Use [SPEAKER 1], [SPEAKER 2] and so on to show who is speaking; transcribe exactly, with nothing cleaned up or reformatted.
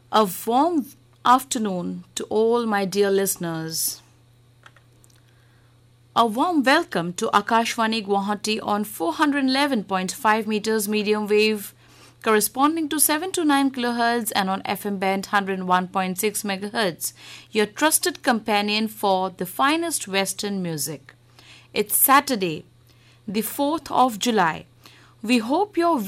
[SPEAKER 1] A warm afternoon to all my dear listeners. A warm welcome to Akashvani Guwahati on four hundred eleven point five meters medium wave corresponding to seven to nine kilohertz and on F M band one hundred one point six megahertz, your trusted companion for the finest Western music. It's Saturday, the fourth of July. We hope you're